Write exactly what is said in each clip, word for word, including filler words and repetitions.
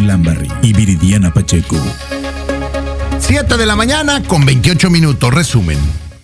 John Lambarry y Viridiana Pacheco. siete de la mañana con veintiocho minutos. Resumen.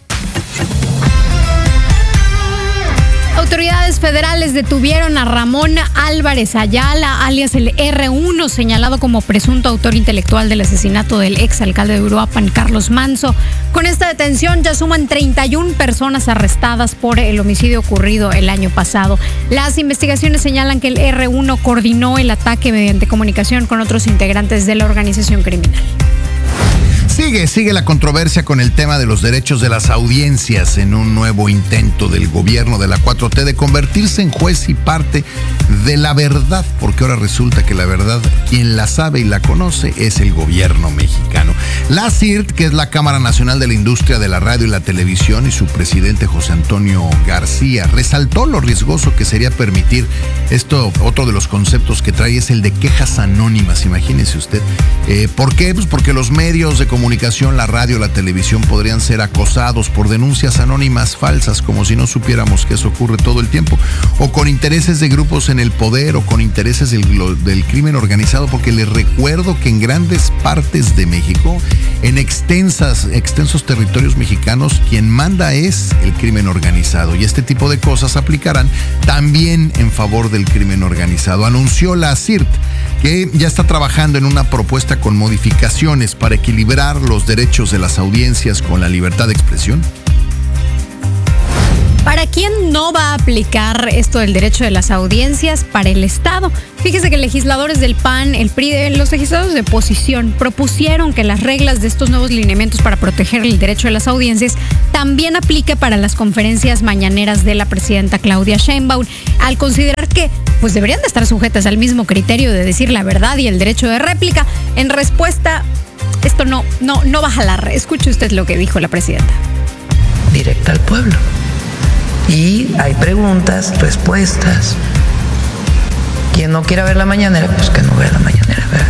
Autoridades federales detuvieron a Ramón Álvarez Ayala, alias el erre uno, señalado como presunto autor intelectual del asesinato del exalcalde de Uruapan, Carlos Manzo. Con esta detención ya suman treinta y una personas arrestadas por el homicidio ocurrido el año pasado. Las investigaciones señalan que el erre uno coordinó el ataque mediante comunicación con otros integrantes de la organización criminal. Sigue, sigue la controversia con el tema de los derechos de las audiencias en un nuevo intento del gobierno de la cuatro T de convertirse en juez y parte de la verdad, porque ahora resulta que la verdad, quien la sabe y la conoce, es el gobierno mexicano. La C I R T, que es la Cámara Nacional de la Industria de la Radio y la Televisión, y su presidente José Antonio García, resaltó lo riesgoso que sería permitir esto. Otro de los conceptos que trae es el de quejas anónimas, imagínese usted. Eh, ¿Por qué? Pues porque los medios de comunicación comunicación, la radio, la televisión podrían ser acosados por denuncias anónimas falsas, como si no supiéramos que eso ocurre todo el tiempo, o con intereses de grupos en el poder, o con intereses del, del crimen organizado, porque les recuerdo que en grandes partes de México, en extensas, extensos territorios mexicanos, quien manda es el crimen organizado, y este tipo de cosas aplicarán también en favor del crimen organizado. Anunció la C I R T que ya está trabajando en una propuesta con modificaciones para equilibrar los derechos de las audiencias con la libertad de expresión. ¿Para quién no va a aplicar esto del derecho de las audiencias? Para el Estado. Fíjese que legisladores del P A N, el P R I, los legisladores de oposición propusieron que las reglas de estos nuevos lineamientos para proteger el derecho de las audiencias también aplique para las conferencias mañaneras de la presidenta Claudia Sheinbaum, al considerar que pues deberían de estar sujetas al mismo criterio de decir la verdad y el derecho de réplica. En respuesta, esto no, no, no va a jalar. Escuche usted lo que dijo la presidenta. Directa al pueblo. Y hay preguntas, respuestas. Quien no quiera ver la mañanera, pues que no vea la mañanera, ¿verdad?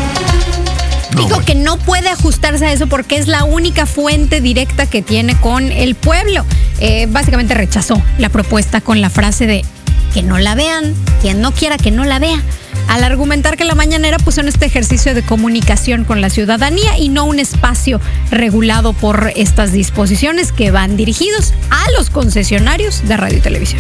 No, Dijo bueno. que no puede ajustarse a eso porque es la única fuente directa que tiene con el pueblo. Eh, básicamente rechazó la propuesta con la frase de que no la vean, quien no quiera que no la vea, al argumentar que la mañanera puso en este ejercicio de comunicación con la ciudadanía y no un espacio regulado por estas disposiciones que van dirigidos a los concesionarios de radio y televisión.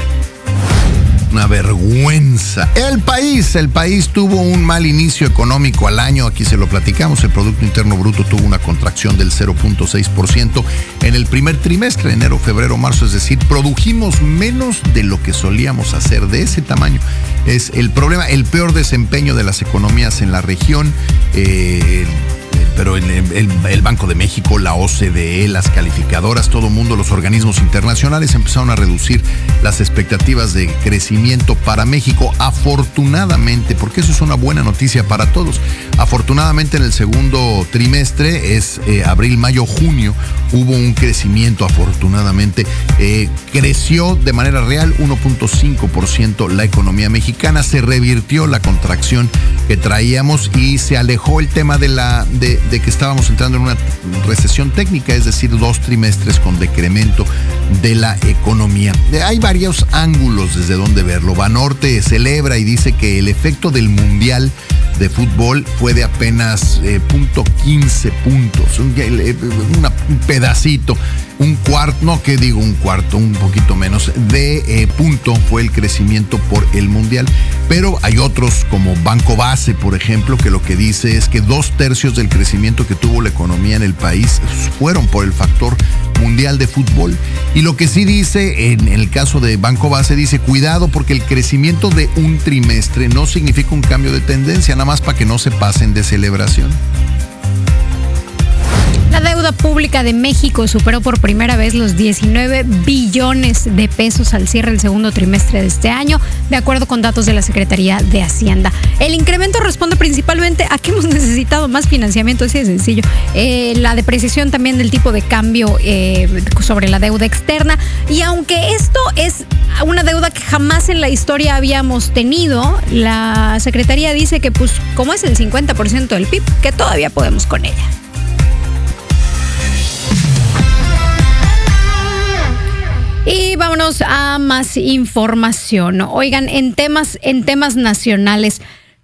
Una vergüenza. El país, el país tuvo un mal inicio económico al año, aquí se lo platicamos, el Producto Interno Bruto tuvo una contracción del cero punto seis por ciento en el primer trimestre, enero, febrero, marzo, es decir, produjimos menos de lo que solíamos hacer. De ese tamaño es el problema, el peor desempeño de las economías en la región, eh, pero el, el, el Banco de México, la O C D E, las calificadoras, todo el mundo, los organismos internacionales empezaron a reducir las expectativas de crecimiento para México, afortunadamente, porque eso es una buena noticia para todos. Afortunadamente en el segundo trimestre, es eh, abril, mayo, junio, hubo un crecimiento, afortunadamente, eh, creció de manera real uno punto cinco por ciento la economía mexicana, se revirtió la contracción que traíamos y se alejó el tema de la de, de que estábamos entrando en una recesión técnica, es decir, dos trimestres con decremento de la economía. Hay varios ángulos desde donde verlo. Banorte celebra y dice que el efecto del Mundial de fútbol fue de apenas eh, punto quince puntos, un, una, un pedacito, un cuarto, no que digo un cuarto, un poquito menos de eh, punto fue el crecimiento por el Mundial. Pero hay otros como Banco Base, por ejemplo, que lo que dice es que dos tercios del crecimiento que tuvo la economía en el país fueron por el factor mundial de fútbol. Y lo que sí dice, en el caso de Banco Base, dice cuidado porque el crecimiento de un trimestre no significa un cambio de tendencia, nada más para que no se pasen de celebración. La deuda pública de México superó por primera vez los diecinueve billones de pesos al cierre del segundo trimestre de este año, de acuerdo con datos de la Secretaría de Hacienda. El incremento responde principalmente a que hemos necesitado más financiamiento, así de sencillo. Eh, la depreciación también del tipo de cambio eh, sobre la deuda externa. Y aunque esto es una deuda que jamás en la historia habíamos tenido, la Secretaría dice que pues como es el cincuenta por ciento del P I B, que todavía podemos con ella. Y vámonos a más información. Oigan, en temas, en temas nacionales,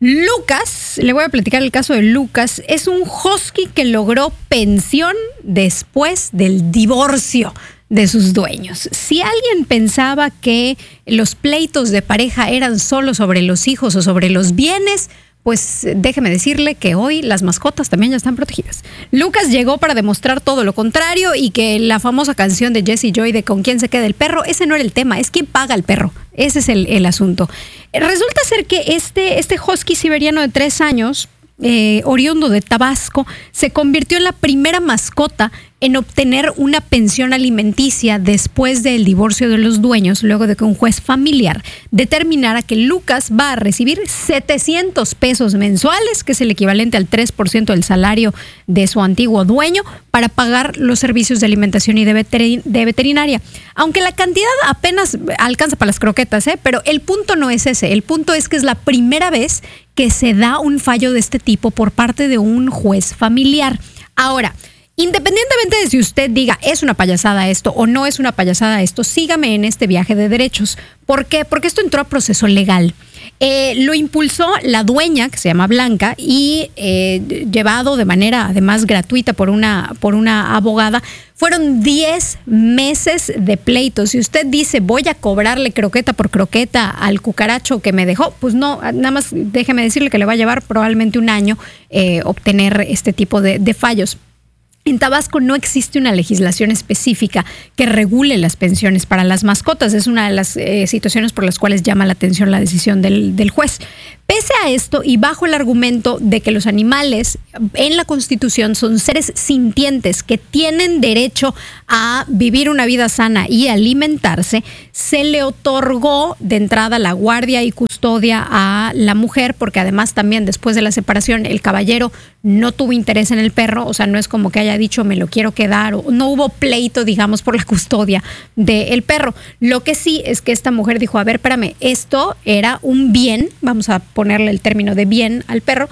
Lucas, le voy a platicar el caso de Lucas, es un husky que logró pensión después del divorcio de sus dueños. Si alguien pensaba que los pleitos de pareja eran solo sobre los hijos o sobre los bienes, pues déjeme decirle que hoy las mascotas también ya están protegidas. Lucas llegó para demostrar todo lo contrario y que la famosa canción de Jessie Joy de ¿con quién se queda el perro? Ese no era el tema, es quién paga el perro. Ese es el, el asunto. Resulta ser que este, este husky siberiano de tres años, eh, oriundo de Tabasco, se convirtió en la primera mascota en obtener una pensión alimenticia después del divorcio de los dueños, luego de que un juez familiar determinara que Lucas va a recibir setecientos pesos mensuales, que es el equivalente al tres por ciento del salario de su antiguo dueño, para pagar los servicios de alimentación y de, veterin- de veterinaria. Aunque la cantidad apenas alcanza para las croquetas, ¿eh? Pero el punto no es ese. El punto es que es la primera vez que se da un fallo de este tipo por parte de un juez familiar. Ahora, independientemente de si usted diga es una payasada esto o no es una payasada esto, sígame en este viaje de derechos. ¿Por qué? Porque esto entró a proceso legal. Eh, lo impulsó la dueña, que se llama Blanca, y eh, llevado de manera además gratuita por una, por una abogada. Fueron diez meses de pleitos. Si usted dice voy a cobrarle croqueta por croqueta al cucaracho que me dejó, pues no, nada más déjeme decirle que le va a llevar probablemente un año eh, obtener este tipo de, de fallos. En Tabasco no existe una legislación específica que regule las pensiones para las mascotas. Es una de las eh, situaciones por las cuales llama la atención la decisión del, del juez. Pese a esto, y bajo el argumento de que los animales en la Constitución son seres sintientes que tienen derecho a vivir una vida sana y alimentarse, se le otorgó de entrada la guardia y custodia a la mujer, porque además también después de la separación el caballero no tuvo interés en el perro, o sea, no es como que haya dicho me lo quiero quedar, o no hubo pleito, digamos, por la custodia del perro. Lo que sí es que esta mujer dijo, a ver, espérame, esto era un bien, vamos a ponerle el término de bien al perro,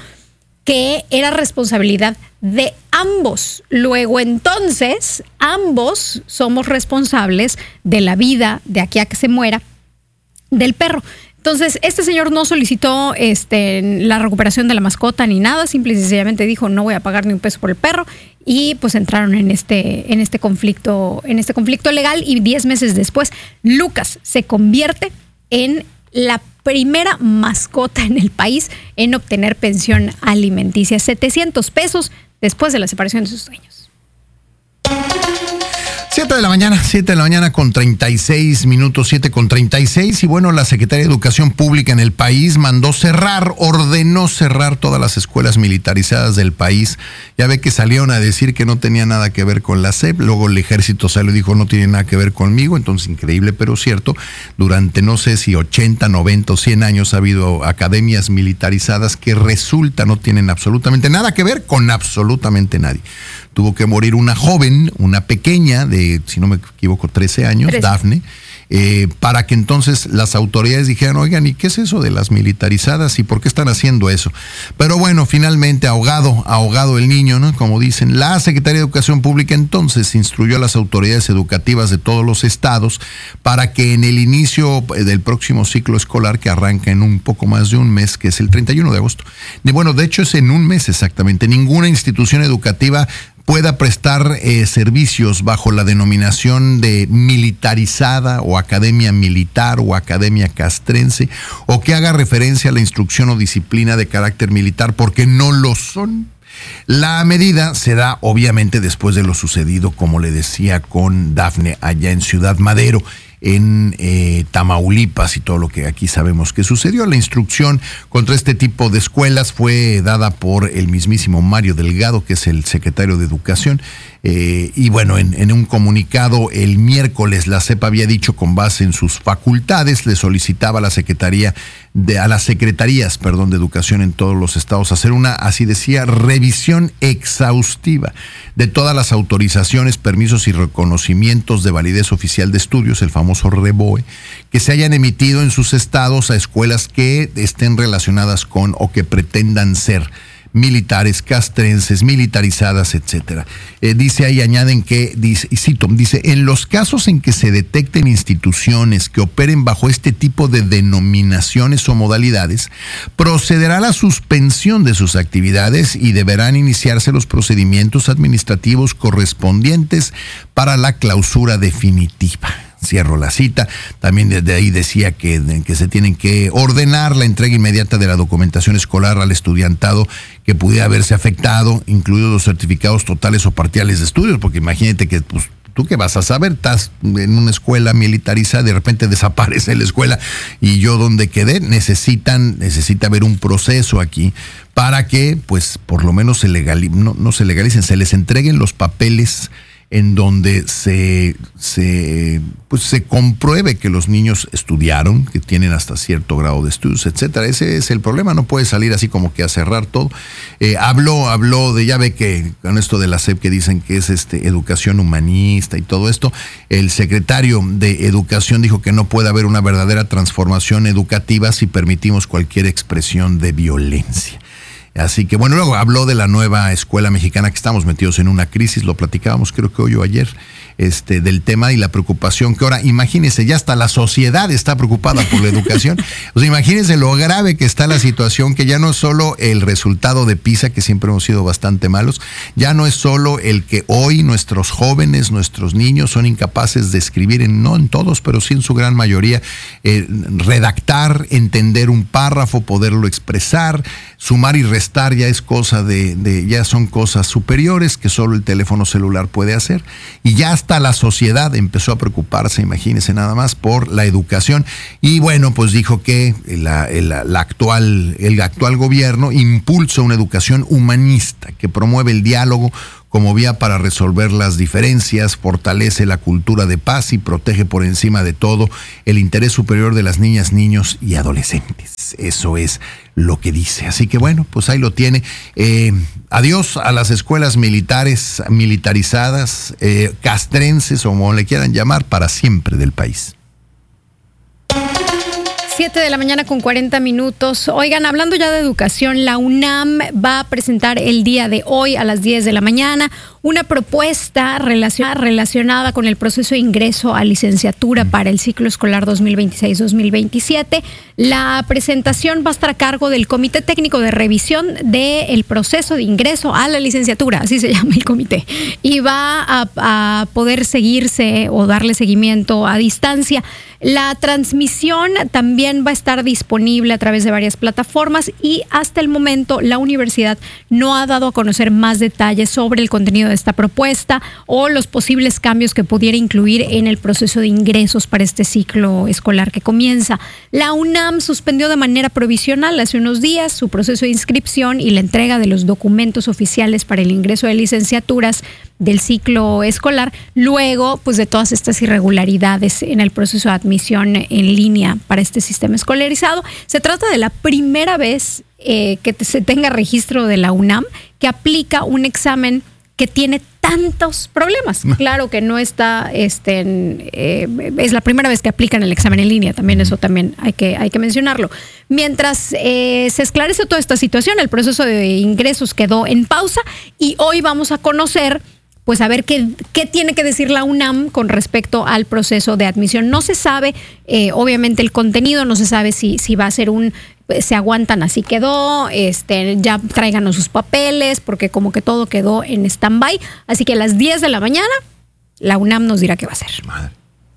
que era responsabilidad de ambos. Luego entonces, ambos somos responsables de la vida de aquí a que se muera del perro. Entonces, este señor no solicitó este, la recuperación de la mascota ni nada, simple y sencillamente dijo no voy a pagar ni un peso por el perro, y pues entraron en este, en este conflicto, en este conflicto legal, y diez meses después, Lucas se convierte en la primera mascota en el país en obtener pensión alimenticia, setecientos pesos después de la separación de sus dueños. siete de la mañana, siete de la mañana con treinta y seis minutos, siete con treinta y seis. Y bueno, la Secretaría de Educación Pública en el país mandó cerrar, ordenó cerrar todas las escuelas militarizadas del país. Ya ve que salieron a decir que no tenía nada que ver con la S E P, luego el ejército salió y dijo no tiene nada que ver conmigo. Entonces, increíble pero cierto, durante no sé si ochenta, noventa o cien años ha habido academias militarizadas que resulta no tienen absolutamente nada que ver con absolutamente nadie. Tuvo que morir una joven, una pequeña de, si no me equivoco, trece años, trece. Dafne, eh, para que entonces las autoridades dijeran, oigan, ¿y qué es eso de las militarizadas? ¿Y por qué están haciendo eso? Pero bueno, finalmente ahogado, ahogado el niño, ¿no? Como dicen, la Secretaría de Educación Pública entonces instruyó a las autoridades educativas de todos los estados para que en el inicio del próximo ciclo escolar, que arranca en un poco más de un mes, que es el treinta y uno de agosto, y bueno, de hecho es en un mes exactamente, ninguna institución educativa pueda prestar eh, servicios bajo la denominación de militarizada o academia militar o academia castrense, o que haga referencia a la instrucción o disciplina de carácter militar, porque no lo son. La medida se da obviamente después de lo sucedido, como le decía, con Dafne allá en Ciudad Madero, en eh, Tamaulipas, y todo lo que aquí sabemos que sucedió. La instrucción contra este tipo de escuelas fue dada por el mismísimo Mario Delgado, que es el secretario de Educación, eh, y bueno, en, en un comunicado el miércoles la S E P había dicho, con base en sus facultades, le solicitaba a la Secretaría de, a las secretarías, perdón, de Educación en todos los estados hacer una, así decía, revisión exhaustiva de todas las autorizaciones, permisos y reconocimientos de validez oficial de estudios, el famoso REVOE, que se hayan emitido en sus estados a escuelas que estén relacionadas con o que pretendan ser militares, castrenses, militarizadas, etcétera. Eh, dice ahí, añaden que, dice, y cito, dice, en los casos en que se detecten instituciones que operen bajo este tipo de denominaciones o modalidades, procederá la suspensión de sus actividades y deberán iniciarse los procedimientos administrativos correspondientes para la clausura definitiva. Cierro la cita. También desde ahí decía que, que se tienen que ordenar la entrega inmediata de la documentación escolar al estudiantado que pudiera haberse afectado, incluidos los certificados totales o parciales de estudios, porque imagínate que pues, tú qué vas a saber, estás en una escuela militarizada, de repente desaparece la escuela y yo donde quedé, necesitan, necesita haber un proceso aquí para que pues por lo menos se legalicen, no, no se legalicen, se les entreguen los papeles en donde se, se, pues se compruebe que los niños estudiaron, que tienen hasta cierto grado de estudios, etcétera. Ese es el problema, no puede salir así como que a cerrar todo. Eh, habló, habló de, ya ve que con esto de la S E P que dicen que es este educación humanista y todo esto, el secretario de Educación dijo que no puede haber una verdadera transformación educativa si permitimos cualquier expresión de violencia. Así que bueno, luego habló de la nueva escuela mexicana, que estamos metidos en una crisis, lo platicábamos creo que hoy o ayer, este, del tema y la preocupación que ahora, imagínense, ya hasta la sociedad está preocupada por la educación. O sea, imagínense lo grave que está la situación, que ya no es solo el resultado de PISA, que siempre hemos sido bastante malos, ya no es solo el que hoy nuestros jóvenes, nuestros niños son incapaces de escribir, en, no en todos, pero sí en su gran mayoría, eh, redactar, entender un párrafo, poderlo expresar, sumar y restar ya es cosa de, de, ya son cosas superiores que solo el teléfono celular puede hacer. Y ya hasta la sociedad empezó a preocuparse, imagínense nada más, por la educación. Y bueno, pues dijo que la, la, la actual, el actual gobierno impulsa una educación humanista que promueve el diálogo como vía para resolver las diferencias, fortalece la cultura de paz y protege por encima de todo el interés superior de las niñas, niños y adolescentes. Eso es lo que dice. Así que bueno, pues ahí lo tiene. Eh, adiós a las escuelas militares, militarizadas, eh, castrenses o como le quieran llamar, para siempre del país. siete de la mañana con cuarenta minutos. Oigan, hablando ya de educación, la UNAM va a presentar el día de hoy a las diez de la mañana una propuesta relacionada con el proceso de ingreso a licenciatura para el ciclo escolar dos mil veintiséis dos mil veintisiete. La presentación va a estar a cargo del Comité Técnico de Revisión del proceso de ingreso a la licenciatura, así se llama el comité, y va a, a poder seguirse o darle seguimiento a distancia. La transmisión también va a estar disponible a través de varias plataformas y hasta el momento la universidad no ha dado a conocer más detalles sobre el contenido de esta propuesta o los posibles cambios que pudiera incluir en el proceso de ingresos para este ciclo escolar que comienza. La UNAM suspendió de manera provisional hace unos días su proceso de inscripción y la entrega de los documentos oficiales para el ingreso de licenciaturas del ciclo escolar, luego pues de todas estas irregularidades en el proceso de admisión en línea para este sistema escolarizado. Se trata de la primera vez eh, que se tenga registro de la UNAM que aplica un examen que tiene tantos problemas. Claro que no está, este, en, eh, es la primera vez que aplican el examen en línea, también eso también hay que, hay que mencionarlo. Mientras eh, se esclarece toda esta situación, el proceso de ingresos quedó en pausa y hoy vamos a conocer, pues a ver qué, qué tiene que decir la UNAM con respecto al proceso de admisión. No se sabe, eh, obviamente, el contenido, no se sabe si, si va a ser un, se aguantan así quedó, este, ya tráiganos sus papeles, porque como que todo quedó en stand-by. Así que a las diez de la mañana, la UNAM nos dirá qué va a hacer. Madre.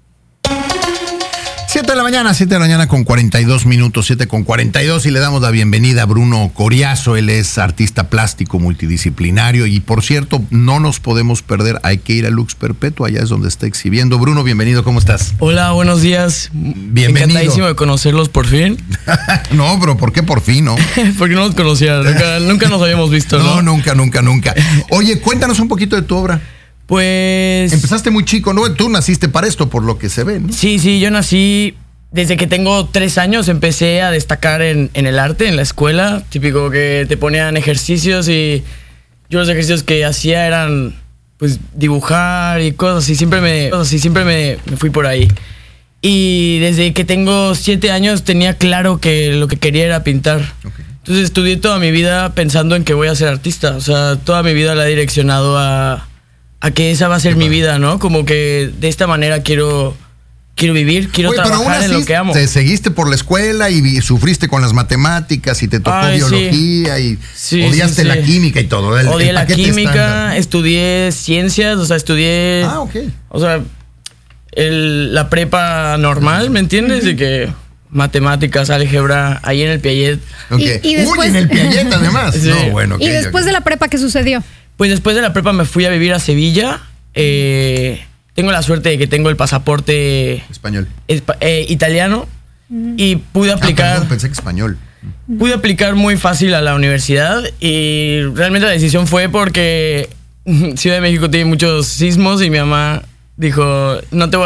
siete de la mañana, siete de la mañana con cuarenta y dos minutos, siete con cuarenta y dos, y le damos la bienvenida a Bruno Coriazo. Él es artista plástico multidisciplinario y, por cierto, no nos podemos perder, hay que ir a Lux Perpetua, allá es donde está exhibiendo. Bruno, bienvenido, ¿cómo estás? Hola, buenos días. Bienvenido. Encantadísimo de conocerlos por fin. No, pero ¿por qué por fin, no? Porque no los conocía, nunca, nunca nos habíamos visto, ¿no? No, nunca, nunca, nunca. Oye, cuéntanos un poquito de tu obra. Pues... Empezaste muy chico, ¿no? Tú naciste para esto, por lo que se ve, ¿no? Sí, sí, yo nací... Desde que tengo tres años empecé a destacar en, en el arte, en la escuela. Típico que te ponían ejercicios y yo los ejercicios que hacía eran pues dibujar y cosas así. Siempre me, cosas así, siempre me, me fui por ahí. Y desde que tengo siete años tenía claro que lo que quería era pintar. Okay. Entonces estudié toda mi vida pensando en que voy a ser artista. O sea, toda mi vida la he direccionado a, a que esa va a ser mi vida, ¿no? Como que de esta manera quiero, quiero vivir, quiero Oye, pero aún trabajar en así lo que amo. Te seguiste por la escuela y vi- sufriste con las matemáticas y te tocó Ay, sí. biología y Sí, odiaste sí, sí. la química y todo. El, Odié el la paquete química, estándar. estudié ciencias, o sea, estudié... Ah, ok. O sea, el- la prepa normal, ¿me entiendes? De que matemáticas, álgebra, ahí en el Piaget. Ok. Y- y después- Uy, en el Piaget además. Sí. No, bueno, ok, Y después ok. de la prepa, ¿qué sucedió? Pues después de la prepa me fui a vivir a Sevilla. Eh, tengo la suerte de que tengo el pasaporte Español. espa- eh, italiano y pude Ah, aplicar, perdón, pensé que español. pude aplicar muy fácil a la universidad y realmente la decisión fue porque Ciudad de México tiene muchos sismos y mi mamá dijo, no te voy a